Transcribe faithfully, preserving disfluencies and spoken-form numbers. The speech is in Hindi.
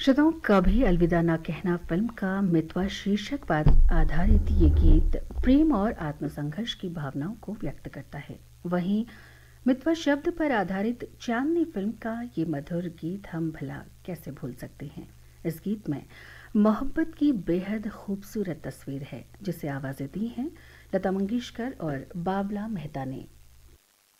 श्रोताओं, कभी अलविदा ना कहना फिल्म का मितवा शीर्षक पर आधारित ये गीत प्रेम और आत्मसंघर्ष की भावनाओं को व्यक्त करता है। वहीं मितवा शब्द पर आधारित चांदनी फिल्म का ये मधुर गीत हम भला कैसे भूल सकते हैं। इस गीत में मोहब्बत की बेहद खूबसूरत तस्वीर है, जिसे आवाजें दी हैं लता मंगेशकर और बाबला मेहता ने।